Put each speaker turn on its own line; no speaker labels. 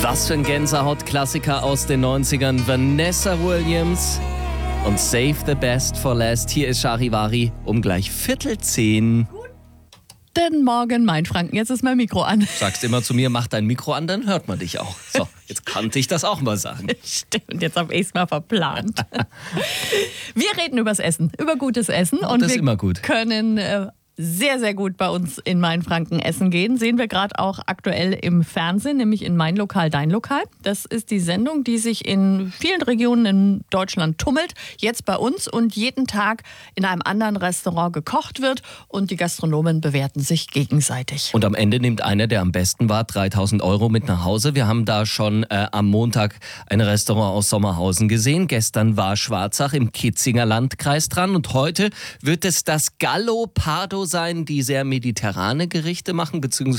Was für ein Gänsehaut-Klassiker aus den 90ern. Vanessa Williams und Save the Best for Last. Hier ist Charivari um gleich 9:45.
Guten Morgen, mein Franken. Jetzt ist mein Mikro an.
Sagst immer zu mir, mach dein Mikro an, dann hört man dich auch. So, jetzt konnte ich das auch mal sagen.
Stimmt, jetzt habe ich es mal verplant. Wir reden übers Essen, über gutes Essen.
Und das ist
wir
immer gut.
Können sehr, sehr gut bei uns in Mainfranken essen gehen. Sehen wir gerade auch aktuell im Fernsehen, nämlich in Mein Lokal, Dein Lokal. Das ist die Sendung, die sich in vielen Regionen in Deutschland tummelt. Jetzt bei uns und jeden Tag in einem anderen Restaurant gekocht wird und die Gastronomen bewerten sich gegenseitig.
Und am Ende nimmt einer, der am besten war, 3.000 € mit nach Hause. Wir haben da schon am Montag ein Restaurant aus Sommerhausen gesehen. Gestern war Schwarzach im Kitzinger Landkreis dran und heute wird es das Gallo Pardo sein, die sehr mediterrane Gerichte machen, beziehungsweise